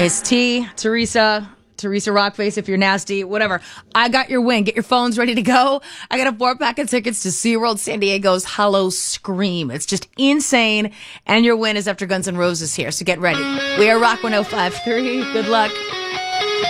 It's T, Teresa Rockface, if you're nasty, whatever. I got your win. Get your phones ready to go. I got a 4-pack of tickets to SeaWorld San Diego's Hollow Scream. It's just insane. And your win is after Guns N' Roses here, so get ready. We are Rock 105.3. Good luck.